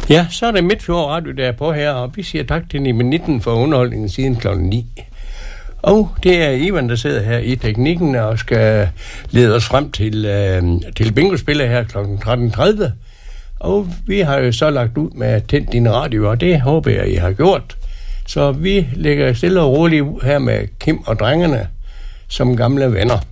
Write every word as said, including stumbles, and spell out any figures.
Ja, så er det Midtfjord Radio, der er på her, og vi siger tak til Nibe nitten for underholdningen siden klokken ni. Og det er Ivan, der sidder her i teknikken og skal lede os frem til, øh, til bingospillet her klokken tretten tredive. Og vi har jo så lagt ud med Tænd din radio, og det håber jeg, I har gjort. Så vi lægger stille og roligt her med Kim og drengene som gamle venner.